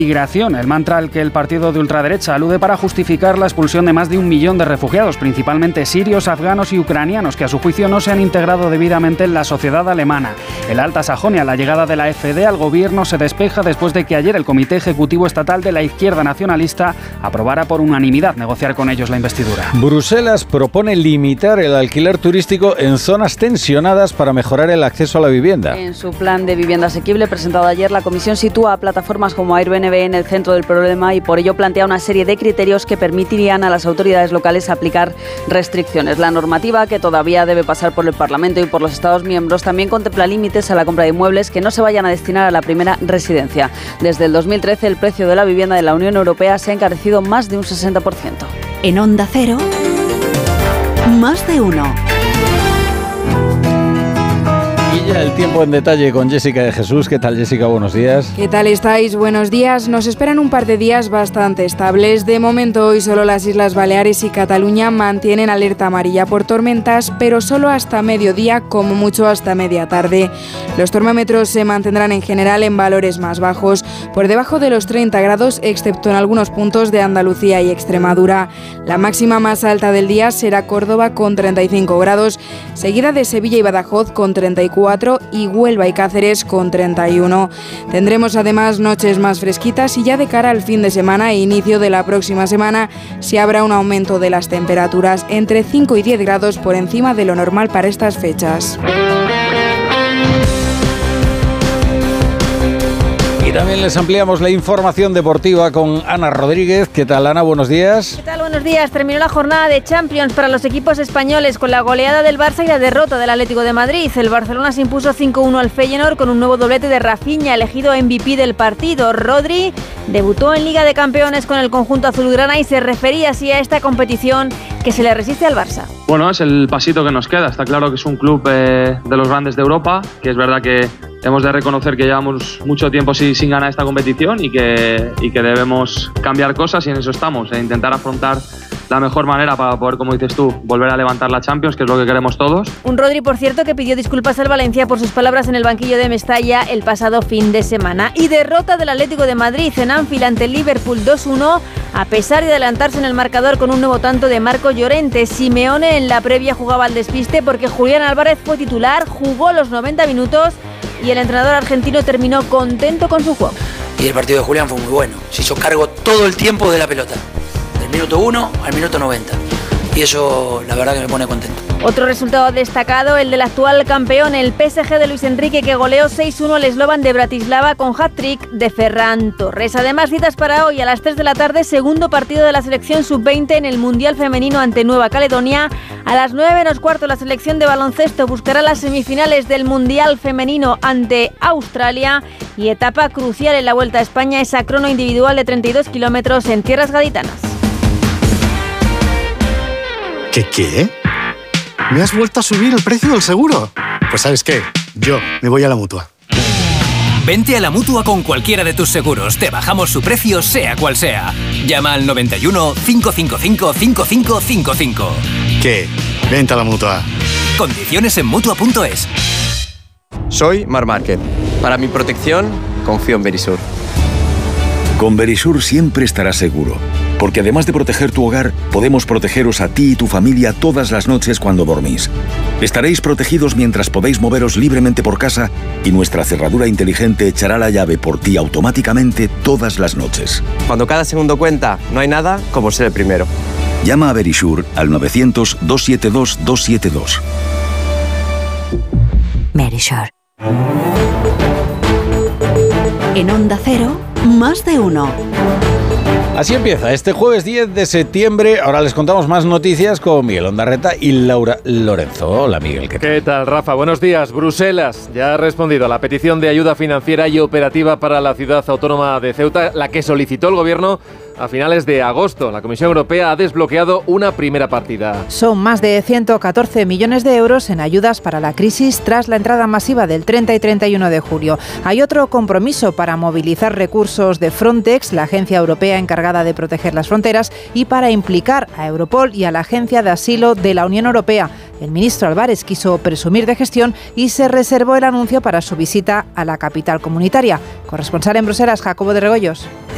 Migración, el mantra al que el partido de ultraderecha alude para justificar la expulsión de más de 1 millón de refugiados, principalmente sirios, afganos y ucranianos, que a su juicio no se han integrado debidamente en la sociedad alemana. En la Alta Sajonia, la llegada de la AfD al gobierno se despeja después de que ayer el Comité Ejecutivo Estatal de la Izquierda Nacionalista aprobara por unanimidad negociar con ellos la investidura. Bruselas propone limitar el alquiler turístico en zonas tensionadas para mejorar el acceso a la vivienda. En su plan de vivienda asequible presentado ayer, la Comisión sitúa a plataformas como Airbnb en el centro del problema y por ello plantea una serie de criterios que permitirían a las autoridades locales aplicar restricciones. La normativa, que todavía debe pasar por el Parlamento y por los Estados miembros, también contempla límites a la compra de inmuebles que no se vayan a destinar a la primera residencia. Desde el 2013, el precio de la vivienda de la Unión Europea se ha encarecido más de un 60%. En Onda Cero, más de uno. Y ya el tiempo en detalle con Jessica de Jesús. ¿Qué tal, Jessica? Buenos días. ¿Qué tal estáis? Buenos días. Nos esperan un par de días bastante estables. De momento, hoy solo las Islas Baleares y Cataluña mantienen alerta amarilla por tormentas, pero solo hasta mediodía, como mucho hasta media tarde. Los termómetros se mantendrán en general en valores más bajos, por debajo de los 30 grados, excepto en algunos puntos de Andalucía y Extremadura. La máxima más alta del día será Córdoba con 35 grados, seguida de Sevilla y Badajoz con 34 y Huelva y Cáceres con 31. Tendremos además noches más fresquitas y ya de cara al fin de semana e inicio de la próxima semana se habrá un aumento de las temperaturas entre 5 y 10 grados por encima de lo normal para estas fechas. Y también les ampliamos la información deportiva con Ana Rodríguez. ¿Qué tal, Ana? Buenos días. ¿Qué tal? Buenos días. Terminó la jornada de Champions para los equipos españoles con la goleada del Barça y la derrota del Atlético de Madrid. El Barcelona se impuso 5-1 al Feyenoord con un nuevo doblete de Rafinha, elegido MVP del partido. Rodri debutó en Liga de Campeones con el conjunto azulgrana y se refería así a esta competición que se le resiste al Barça. Bueno, es el pasito que nos queda. Está claro que es un club de los grandes de Europa, que es verdad que hemos de reconocer que llevamos mucho tiempo sin ganar esta competición y que debemos cambiar cosas, y en eso estamos, intentar afrontar la mejor manera para poder, como dices tú, volver a levantar la Champions, que es lo que queremos todos. Un Rodri, por cierto, que pidió disculpas al Valencia por sus palabras en el banquillo de Mestalla el pasado fin de semana. Y derrota del Atlético de Madrid en Anfield ante el Liverpool 2-1, a pesar de adelantarse en el marcador con un nuevo tanto de Marco Llorente. Simeone en la previa jugaba al despiste porque Julián Álvarez fue titular, jugó los 90 minutos y el entrenador argentino terminó contento con su juego. Y el partido de Julián fue muy bueno, se hizo cargo todo el tiempo de la pelota, del minuto 1 al minuto 90, y eso la verdad que me pone contento. Otro resultado destacado, el del actual campeón, el PSG de Luis Enrique, que goleó 6-1 al Slovan de Bratislava con hat-trick de Ferran Torres. Además, citas para hoy a las 3 de la tarde, segundo partido de la selección sub-20 en el Mundial Femenino ante Nueva Caledonia. A las 9:15 la selección de baloncesto buscará las semifinales del Mundial Femenino ante Australia. Y etapa crucial en la Vuelta a España, esa crono individual de 32 kilómetros en tierras gaditanas. ¿Qué? ¿Me has vuelto a subir el precio del seguro? Pues ¿sabes qué? Yo me voy a la Mutua. Vente a la Mutua con cualquiera de tus seguros. Te bajamos su precio, sea cual sea. Llama al 91 555 5555. ¿Qué? Vente a la Mutua. Condiciones en Mutua.es. Soy Marc Márquez. Para mi protección, confío en Verisur. Con Verisur siempre estarás seguro, porque además de proteger tu hogar, podemos protegeros a ti y tu familia todas las noches cuando dormís. Estaréis protegidos mientras podéis moveros libremente por casa y nuestra cerradura inteligente echará la llave por ti automáticamente todas las noches. Cuando cada segundo cuenta, no hay nada como ser el primero. Llama a Verisur al 900-272-272. Verisur. En Onda Cero, más de uno. Así empieza este jueves 10 de septiembre. Ahora les contamos más noticias con Miguel Ondarreta y Laura Lorenzo. Hola, Miguel. ¿Qué tal, Rafa? Buenos días. Bruselas ya ha respondido a la petición de ayuda financiera y operativa para la ciudad autónoma de Ceuta, la que solicitó el gobierno a finales de agosto. La Comisión Europea ha desbloqueado una primera partida. Son más de 114 millones de euros en ayudas para la crisis tras la entrada masiva del 30 y 31 de julio. Hay otro compromiso para movilizar recursos de Frontex, la agencia europea encargada de proteger las fronteras, y para implicar a Europol y a la Agencia de Asilo de la Unión Europea. El ministro Álvarez quiso presumir de gestión y se reservó el anuncio para su visita a la capital comunitaria. Corresponsal en Bruselas, Jacobo de Regoyos.